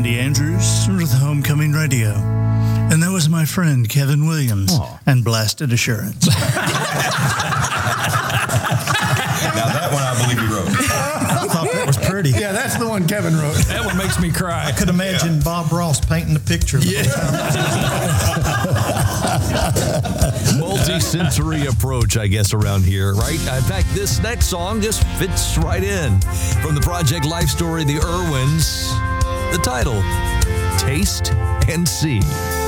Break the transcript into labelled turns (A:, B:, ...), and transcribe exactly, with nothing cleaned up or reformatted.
A: Andy Andrews with Homecoming Radio. And that was my friend Kevin Williams
B: Aw.
A: and Blasted Assurance.
C: Now that one I believe he wrote.
B: I thought that was pretty.
D: Yeah, that's the one Kevin wrote.
E: That one makes me cry.
B: I could imagine Bob Ross painting the picture.
F: Multi-sensory approach, I guess, around here, right? In fact, this next song just fits right in. From the Project Life Story, The Irwins, the title, Taste and See.